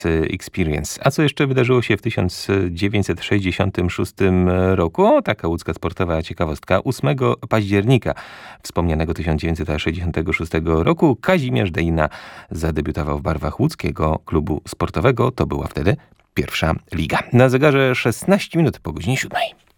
Experience. A co jeszcze wydarzyło się w 1966 roku? O, taka łódzka sportowa ciekawostka. 8 października wspomnianego 1966 roku Kazimierz Dejna zadebiutował w barwach łódzkiego klubu sportowego. To była wtedy pierwsza liga. Na zegarze 16 minut po godzinie 7.